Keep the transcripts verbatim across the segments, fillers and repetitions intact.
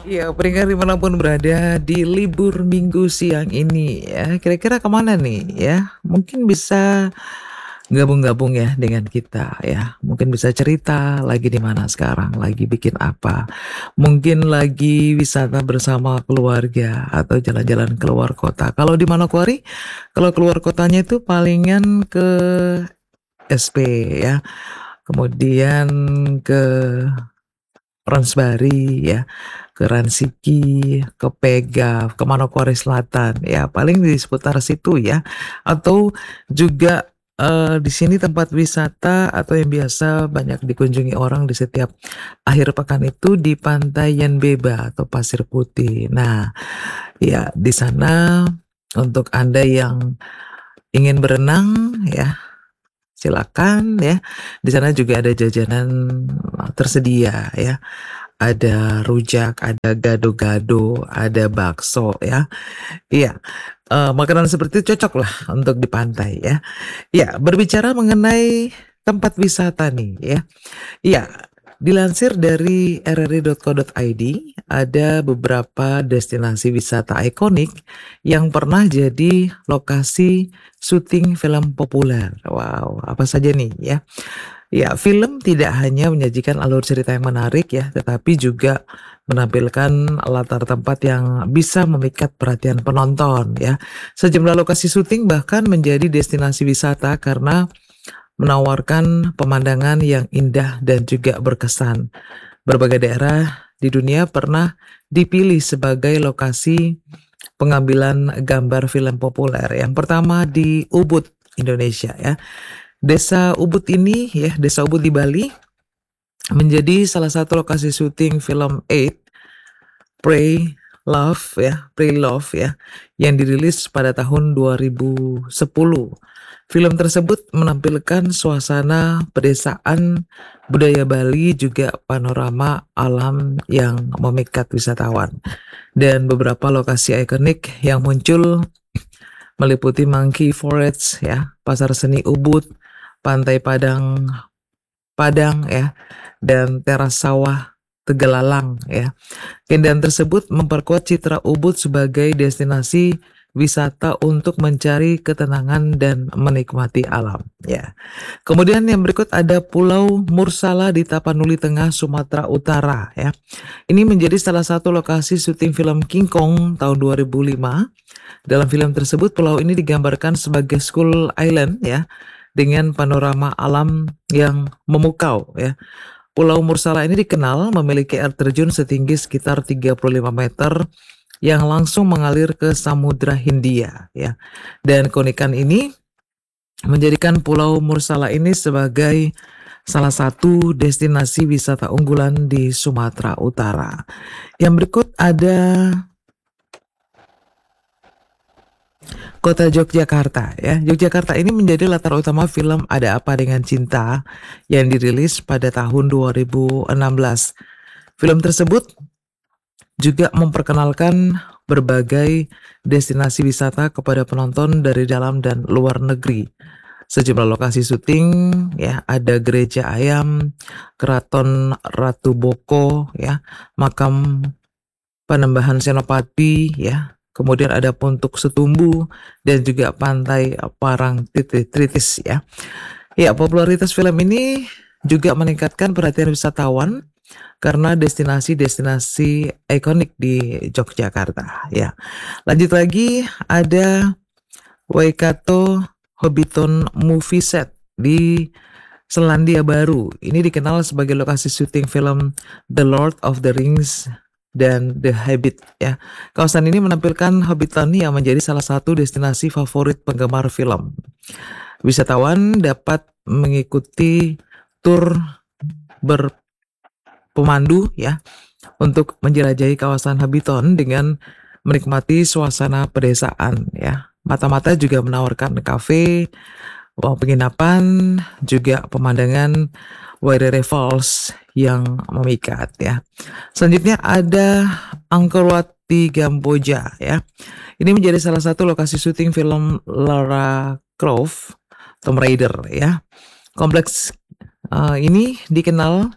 Iya, pendengar dimanapun berada di libur minggu siang ini ya, kira-kira kemana nih ya? Mungkin bisa gabung-gabung ya dengan kita ya, mungkin bisa cerita lagi di mana sekarang, lagi bikin apa, mungkin lagi wisata bersama keluarga atau jalan-jalan keluar kota. Kalau di Manokwari, kalau keluar kotanya itu palingan ke S P ya, kemudian ke Ransbari ya, ke Ransiki, ke Pega, ke Manokwari Selatan, ya paling di seputar situ ya. Atau juga, eee, di sini tempat wisata atau yang biasa banyak dikunjungi orang di setiap akhir pekan itu di Pantai Yanbeba atau Pasir Putih. Nah, ya di sana untuk Anda yang ingin berenang ya, silakan ya. Di sana juga ada jajanan tersedia ya. Ada rujak, ada gado-gado, ada bakso ya. Iya, eee, makanan seperti itu cocoklah untuk di pantai ya. Iya, berbicara mengenai tempat wisata nih ya. Iya, dilansir dari r r i dot co dot i d ada beberapa destinasi wisata ikonik yang pernah jadi lokasi syuting film populer. Wow, apa saja nih ya? Ya, film tidak hanya menyajikan alur cerita yang menarik ya, tetapi juga menampilkan latar tempat yang bisa memikat perhatian penonton ya. Sejumlah lokasi syuting bahkan menjadi destinasi wisata karena menawarkan pemandangan yang indah dan juga berkesan. Berbagai daerah di dunia pernah dipilih sebagai lokasi pengambilan gambar film populer. Yang pertama di Ubud, Indonesia ya. Desa Ubud ini ya, Desa Ubud di Bali menjadi salah satu lokasi syuting film Eight, Pray Love ya, Pray Love ya, yang dirilis pada tahun dua ribu sepuluh. Film tersebut menampilkan suasana pedesaan, budaya Bali, juga panorama alam yang memikat wisatawan. Dan beberapa lokasi ikonik yang muncul meliputi Monkey Forest ya, Pasar Seni Ubud, Pantai Padang Padang ya, dan teras sawah Tegalalang ya. Keindahan tersebut memperkuat citra Ubud sebagai destinasi wisata untuk mencari ketenangan dan menikmati alam ya. Kemudian yang berikut ada Pulau Mursala di Tapanuli Tengah, Sumatera Utara ya. Ini menjadi salah satu lokasi syuting film King Kong tahun dua ribu lima. Dalam film tersebut pulau ini digambarkan sebagai Skull Island ya, dengan panorama alam yang memukau ya. Pulau Mursala ini dikenal memiliki air terjun setinggi sekitar tiga puluh lima meter yang langsung mengalir ke Samudra Hindia ya. Dan keunikan ini menjadikan Pulau Mursala ini sebagai salah satu destinasi wisata unggulan di Sumatera Utara. Yang berikut ada Kota Yogyakarta ya. Yogyakarta ini menjadi latar utama film Ada Apa Dengan Cinta yang dirilis pada tahun dua ribu enam belas. Film tersebut juga memperkenalkan berbagai destinasi wisata kepada penonton dari dalam dan luar negeri. Sejumlah lokasi syuting ya, ada Gereja Ayam, Keraton Ratu Boko ya, Makam Panembahan Senopati ya. Kemudian ada Puntuk Setumbu dan juga Pantai Parangtritis ya. Ya, popularitas film ini juga meningkatkan perhatian wisatawan karena destinasi-destinasi ikonik di Yogyakarta ya. Lanjut lagi ada Waikato Hobbiton Movie Set di Selandia Baru. Ini dikenal sebagai lokasi syuting film The Lord of the Rings dan The Hobbit ya. Kawasan ini menampilkan Hobbiton yang menjadi salah satu destinasi favorit penggemar film. Wisatawan dapat mengikuti tur berpemandu ya untuk menjelajahi kawasan Hobbiton dengan menikmati suasana pedesaan ya. Mata-mata juga menawarkan kafe, ruang penginapan, juga pemandangan Wairere Falls yang memikat ya. Selanjutnya ada Angkor Wat di Kamboja ya. Ini menjadi salah satu lokasi syuting film Lara Croft Tomb Raider ya. Kompleks uh, ini dikenal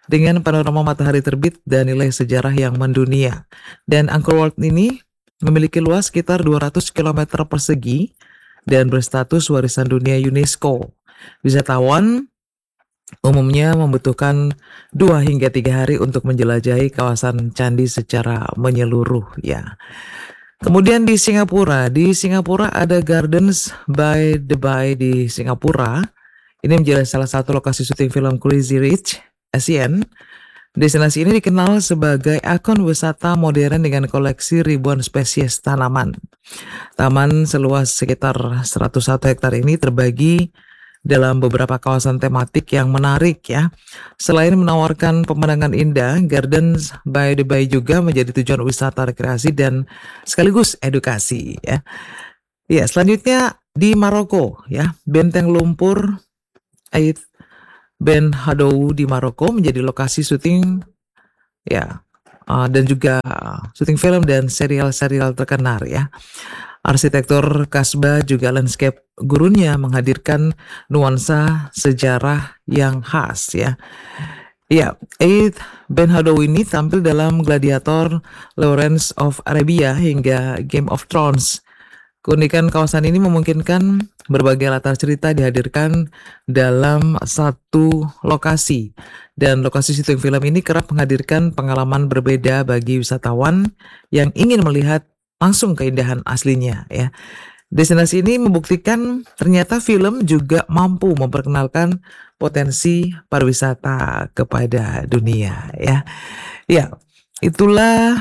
dengan panorama matahari terbit dan nilai sejarah yang mendunia. Dan Angkor Wat ini memiliki luas sekitar dua ratus kilometer persegi dan berstatus warisan dunia UNESCO. Wisatawan umumnya membutuhkan dua hingga tiga hari untuk menjelajahi kawasan candi secara menyeluruh ya. Kemudian di Singapura, di Singapura ada Gardens by the Bay di Singapura. Ini menjadi salah satu lokasi syuting film Crazy Rich Asian. Destinasi ini dikenal sebagai ikon wisata modern dengan koleksi ribuan spesies tanaman. Taman seluas sekitar seratus satu hektar ini terbagi dalam beberapa kawasan tematik yang menarik ya. Selain menawarkan pemandangan indah, Gardens by the Bay juga menjadi tujuan wisata rekreasi dan sekaligus edukasi ya. Ya, selanjutnya di Maroko ya, Benteng Lumpur Ait Ben Haddou di Maroko menjadi lokasi syuting ya, uh, dan juga syuting film dan serial-serial terkenal ya. Arsitektur kasbah juga landscape gurunnya menghadirkan nuansa sejarah yang khas ya. Ya, Ait Ben Haddou ini tampil dalam Gladiator, Lawrence of Arabia hingga Game of Thrones. Keunikan kawasan ini memungkinkan berbagai latar cerita dihadirkan dalam satu lokasi. Dan lokasi syuting film ini kerap menghadirkan pengalaman berbeda bagi wisatawan yang ingin melihat langsung keindahan aslinya ya. Destinasi ini membuktikan ternyata film juga mampu memperkenalkan potensi pariwisata kepada dunia ya. Ya, itulah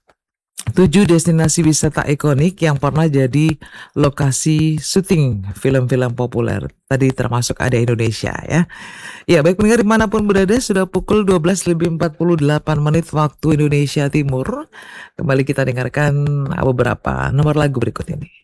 tujuh destinasi wisata ikonik yang pernah jadi lokasi syuting film-film populer. Tadi termasuk ada Indonesia ya. Ya, baik pendengar dimanapun berada, sudah pukul dua belas lebih empat puluh delapan menit waktu Indonesia Timur. Kembali kita dengarkan beberapa nomor lagu berikut ini.